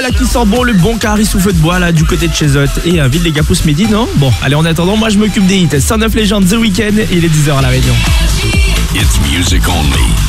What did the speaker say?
là qui sent bon, le bon curry sous feu de bois là du côté de chez Zot. Et Ville les Gapous Midi, non? Bon, allez, en attendant, moi je m'occupe des hits. 109 légendes The Weeknd, il est 10h à la Réunion. It's music only.